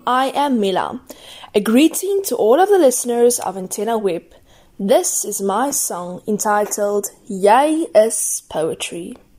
I am Mila. A greeting to all of the listeners of Antenna Web. This is my song entitled Jy is Poetry.